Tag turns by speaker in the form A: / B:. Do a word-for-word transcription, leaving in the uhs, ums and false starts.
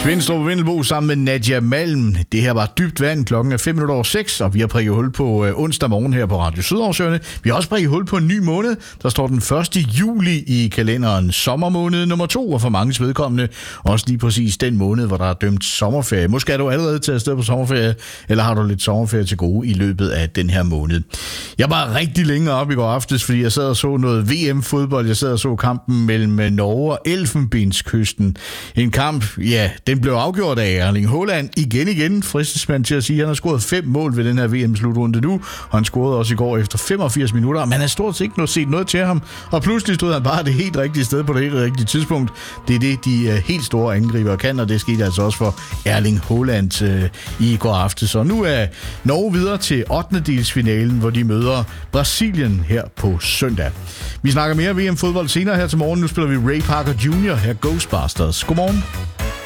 A: Svendstrup og Vendelbo sammen med Nadia Malm. Det her var Dybt Vand. Klokken er fem minutter over seks, og vi har prikket hul på øh, onsdag morgen her på Radio Sydarsøerne. Vi har også prikket hul på en ny måned. Der står den første juli i kalenderen, sommermåned nummer to, og for manges vedkommende også lige præcis den måned, hvor der er dømt sommerferie. Måske er du allerede taget afsted på sommerferie, eller har du lidt sommerferie til gode i løbet af den her måned. Jeg var rigtig længe op i går aftes, fordi jeg sad og så noget V M-fodbold. Jeg sad og så kampen mellem Norge og Elfenbenskysten. En kamp, ja, den blev afgjort af Erling Haaland igen igen. Fristes man til at sige, at han har scoret fem mål ved den her V M-slutrunde nu, og han scorede også i går efter femogfirs minutter. Man har stort set ikke set noget til ham, og pludselig stod han bare det helt rigtige sted på det helt rigtige tidspunkt. Det er det, de helt store angriber kan, og det skete altså også for Erling Haaland øh, i går aftes. Og nu er Norge videre til ottendedelsfinalen, hvor de møder Brasilien her på søndag. Vi snakker mere V M-fodbold senere her til morgen. Nu spiller vi Ray Parker junior her Ghostbusters. Godmorgen.